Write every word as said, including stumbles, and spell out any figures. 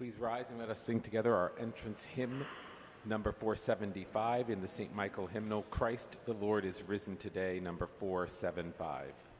Please rise and let us sing together our entrance hymn, number four seventy-five in the Saint Michael hymnal, Christ the Lord is risen today, number four seventy-five.